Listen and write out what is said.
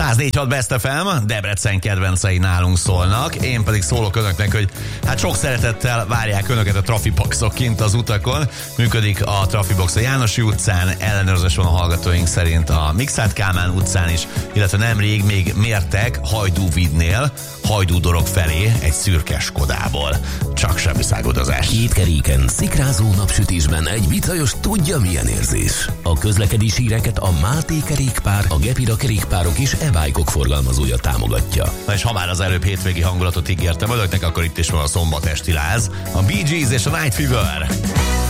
104.6 Best FM, Debrecen kedvencei nálunk szólnak. Én pedig szólok önöknek, hogy hát sok szeretettel várják önöket a trafiboxok kint az utakon. Működik a trafibox a Jánosi utcán, ellenőrzés van a hallgatóink szerint a Mikszáth Kálmán utcán is, illetve nemrég még mértek Hajdúvidnél, Hajdúdorog felé egy szürke Skodából. Csak semmi száguldozás. Két keréken, szikrázó napsütésben egy viccajos tudja milyen érzés. A közlekedési híreket a Máté kerékpár, a Gepida kerékpárok és e-bike-ok forgalmazója támogatja. Na és ha már az előbb hétvégi hangulatot ígértem önöknek, akkor itt is van a szombat esti láz, a Bee Gees és a Night Fever.